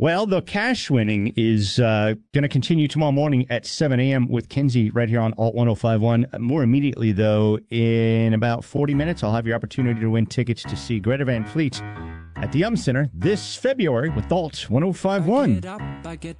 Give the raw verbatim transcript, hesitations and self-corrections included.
Well, the cash winning is uh, going to continue tomorrow morning at seven a.m. with Kenzie right here on Alt ten fifty-one. More immediately, though, in about forty minutes, I'll have your opportunity to win tickets to see Greta Van Fleet at the Yum Center this February with Alt ten fifty-one.